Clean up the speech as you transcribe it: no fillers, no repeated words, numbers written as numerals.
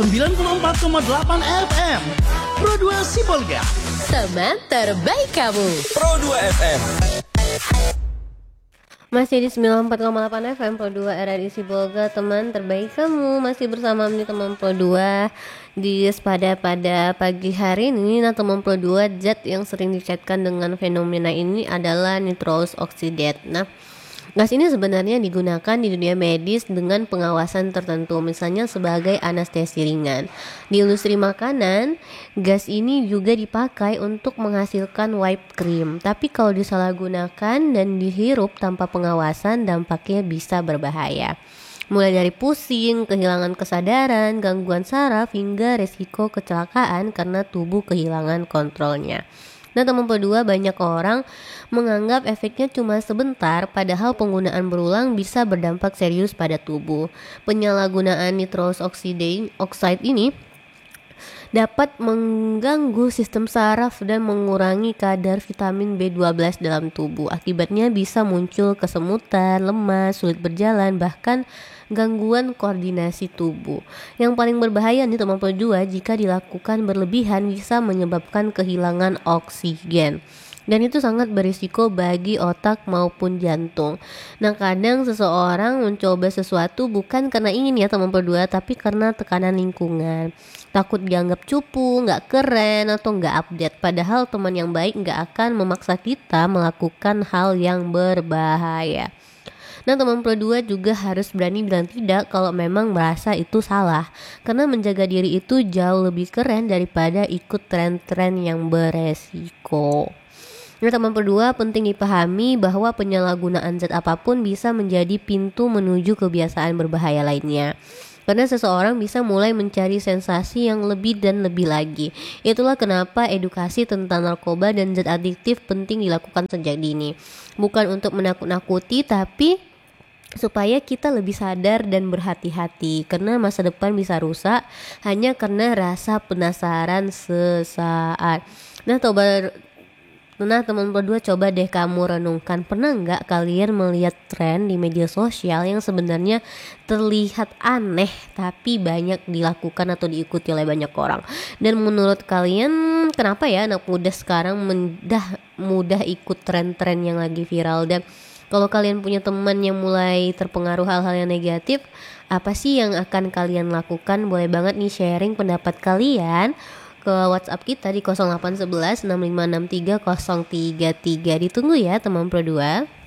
94,8 FM Pro 2 Sibolga, teman terbaik kamu. Pro 2 FM. Masih di 94,8 FM Pro 2 RRI Sibolga, teman terbaik kamu. Masih bersama nih teman Pro 2 di pada pagi hari ini. Nah teman Pro 2, zat yang sering dikaitkan dengan fenomena ini adalah nitrous oxidase. Nah gas ini sebenarnya digunakan di dunia medis dengan pengawasan tertentu, misalnya sebagai anestesi ringan. Di industri makanan, gas ini juga dipakai untuk menghasilkan whipped cream. Tapi kalau disalahgunakan dan dihirup tanpa pengawasan, dampaknya bisa berbahaya. Mulai dari pusing, kehilangan kesadaran, gangguan saraf, hingga resiko kecelakaan karena tubuh kehilangan kontrolnya. Nah teman Pro 2, banyak orang menganggap efeknya cuma sebentar, padahal penggunaan berulang bisa berdampak serius pada tubuh. Penyalahgunaan nitrous oxide ini dapat mengganggu sistem saraf dan mengurangi kadar vitamin B12 dalam tubuh. Akibatnya bisa muncul kesemutan, lemas, sulit berjalan, bahkan gangguan koordinasi tubuh. Yang paling berbahaya nih teman Pro 2, jika dilakukan berlebihan bisa menyebabkan kehilangan oksigen. Dan itu sangat berisiko bagi otak maupun jantung. Nah kadang seseorang mencoba sesuatu bukan karena ingin ya teman Pro 2, tapi karena tekanan lingkungan. Takut dianggap cupu, gak keren, atau gak update. Padahal teman yang baik gak akan memaksa kita melakukan hal yang berbahaya. Nah teman Pro 2 juga harus berani bilang tidak kalau memang merasa itu salah, karena menjaga diri itu jauh lebih keren daripada ikut tren-tren yang beresiko. Nah teman Pro 2, penting dipahami bahwa penyalahgunaan zat apapun bisa menjadi pintu menuju kebiasaan berbahaya lainnya. Karena seseorang bisa mulai mencari sensasi yang lebih dan lebih lagi. Itulah kenapa edukasi tentang narkoba dan zat adiktif penting dilakukan sejak dini. Bukan untuk menakut-nakuti, tapi supaya kita lebih sadar dan berhati-hati, karena masa depan bisa rusak hanya karena rasa penasaran sesaat. Nah teman Pro 2, coba deh kamu renungkan, pernah nggak kalian melihat tren di media sosial yang sebenarnya terlihat aneh tapi banyak dilakukan atau diikuti oleh banyak orang? Dan menurut kalian kenapa ya anak muda sekarang mudah ikut tren-tren yang lagi viral? Dan kalau kalian punya teman yang mulai terpengaruh hal-hal yang negatif, apa sih yang akan kalian lakukan? Boleh banget nih sharing pendapat kalian ke WhatsApp kita di 0811 6563 033. Ditunggu ya teman Pro 2.